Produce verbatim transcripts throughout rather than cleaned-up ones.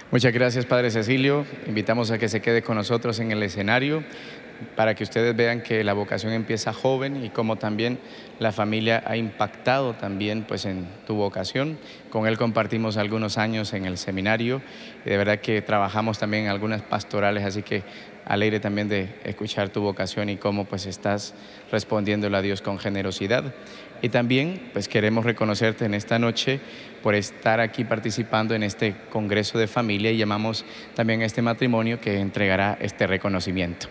Muchas gracias, Padre Cecilio. Invitamos a que se quede con nosotros en el escenario para que ustedes vean que la vocación empieza joven y como también la familia ha impactado también pues en tu vocación. Con él compartimos algunos años en el seminario y de verdad que trabajamos también en algunas pastorales, así que alegre también de escuchar tu vocación y cómo pues estás respondiéndole a Dios con generosidad. Y también pues queremos reconocerte en esta noche por estar aquí participando en este Congreso de Familia y llamamos también a este matrimonio que entregará este reconocimiento.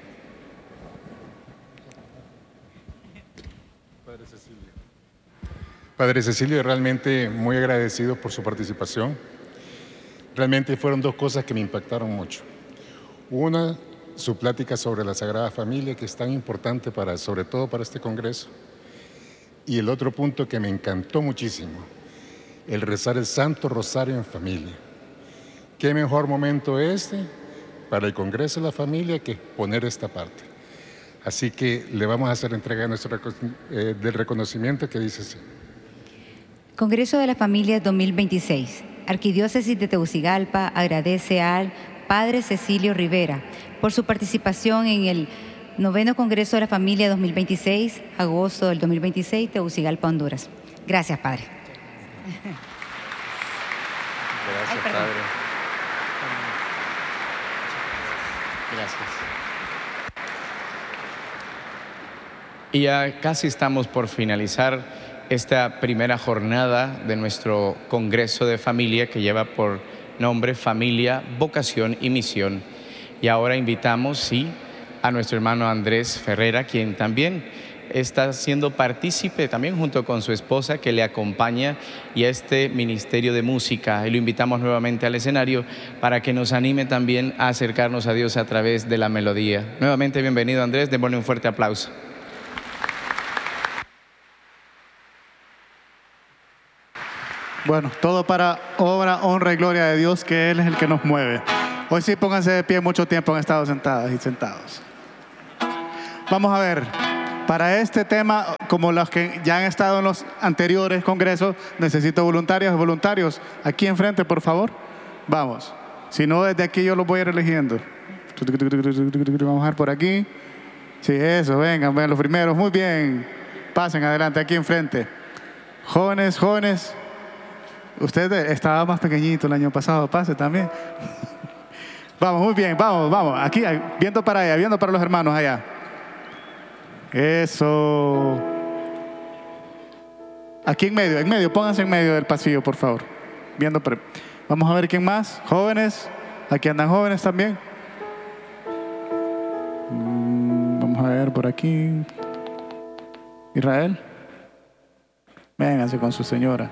Padre Cecilio. Padre Cecilio, realmente muy agradecido por su participación. Realmente fueron dos cosas que me impactaron mucho. Una, su plática sobre la Sagrada Familia, que es tan importante para, sobre todo para este Congreso. Y el otro punto que me encantó muchísimo, el rezar el Santo Rosario en familia. ¿Qué mejor momento este para el Congreso de la Familia que poner esta parte? Así que le vamos a hacer entrega nuestro, eh, del reconocimiento que dice así. Congreso de la Familia dos mil veintiséis. Arquidiócesis de Tegucigalpa agradece al Padre Cecilio Rivera por su participación en el Noveno Congreso de la Familia dos mil veintiséis, agosto del dos mil veintiséis, Tegucigalpa, Honduras. Gracias, Padre. Gracias, Ay, Padre. Gracias. Y ya casi estamos por finalizar esta primera jornada de nuestro Congreso de Familia que lleva por nombre Familia, Vocación y Misión. Y ahora invitamos, sí, a nuestro hermano Andrés Ferrera, quien también está siendo partícipe también junto con su esposa que le acompaña y a este ministerio de música. Y lo invitamos nuevamente al escenario para que nos anime también a acercarnos a Dios a través de la melodía. Nuevamente bienvenido, Andrés, démosle un fuerte aplauso. Bueno, todo para obra, honra y gloria de Dios, que Él es el que nos mueve. Hoy sí pónganse de pie, mucho tiempo han estado sentadas y sentados. Vamos a ver, para este tema, como los que ya han estado en los anteriores congresos, necesito voluntarios y voluntarios. Aquí enfrente, por favor. Vamos. Si no, desde aquí yo los voy a ir eligiendo. Vamos a ver por aquí. Sí, eso, vengan, vengan los primeros. Muy bien. Pasen adelante, aquí enfrente. Jóvenes, jóvenes. Usted estaba más pequeñito el año pasado, pase también. Vamos, muy bien, vamos, vamos. Aquí, viendo para allá, viendo para los hermanos allá. Eso. Aquí en medio, en medio, pónganse en medio del pasillo, por favor. Viendo para... Vamos a ver quién más. Jóvenes, aquí andan jóvenes también. Vamos a ver por aquí. Israel. Vénganse con su señora.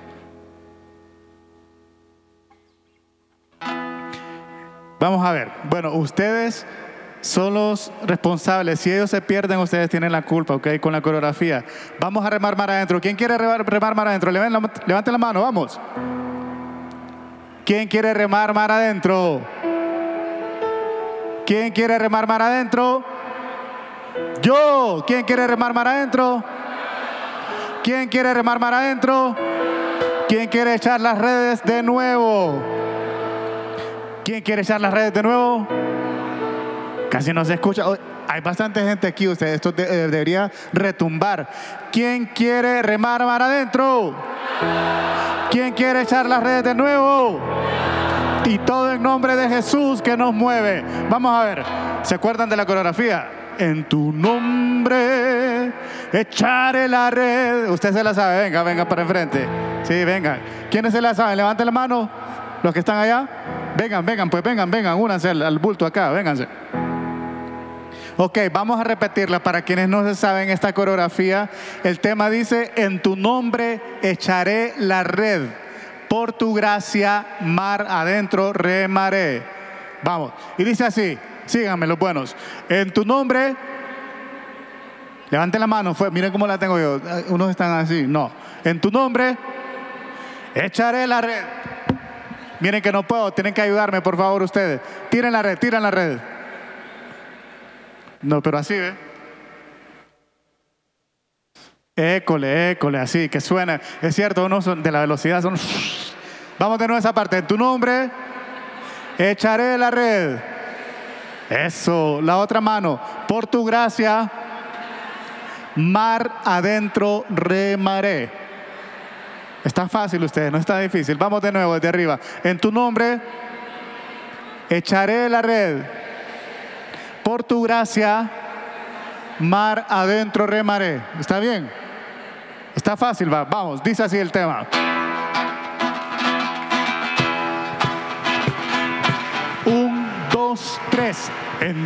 Vamos a ver. Bueno, ustedes son los responsables. Si ellos se pierden, ustedes tienen la culpa, ¿ok? Con la coreografía. Vamos a remar mar adentro. ¿Quién quiere remar, remar mar adentro? Levanten la, levanten la mano, vamos. ¿Quién quiere remar mar adentro? ¿Quién quiere remar mar adentro? Yo. ¿Quién quiere remar mar adentro? ¿Quién quiere remar mar adentro? ¿Quién quiere echar las redes de nuevo? ¿Quién quiere echar las redes de nuevo? Casi no se escucha. Oh, hay bastante gente aquí, ustedes. Esto de, eh, debería retumbar. ¿Quién quiere remar mar adentro? ¿Quién quiere echar las redes de nuevo? Y todo en nombre de Jesús que nos mueve. Vamos a ver. ¿Se acuerdan de la coreografía? En tu nombre echaré la red. Usted se la sabe. Venga, venga para enfrente. Sí, venga. ¿Quiénes se la saben? Levanten la mano. Los que están allá. Vengan, vengan, pues vengan, vengan. Únanse al, al bulto acá. Vénganse. Ok, vamos a repetirla para quienes no se saben esta coreografía. El tema dice: en tu nombre echaré la red. Por tu gracia, mar adentro remaré. Vamos. Y dice así. Síganme los buenos. En tu nombre. Levanten la mano. Fue, miren cómo la tengo yo. Unos están así. No. En tu nombre echaré la red. Miren que no puedo. Tienen que ayudarme, por favor, ustedes. Tiren la red, tiren la red. No, pero así, ¿eh? École, école, así, que suena. Es cierto, uno son de la velocidad son... Vamos de nuevo a esa parte. En tu nombre echaré la red. Eso, la otra mano. Por tu gracia, mar adentro remaré. Está fácil ustedes, no está difícil. Vamos de nuevo desde arriba. En tu nombre, echaré la red. Por tu gracia, mar adentro remaré. ¿Está bien? Está fácil, va. Vamos, dice así el tema. Un, dos, tres. En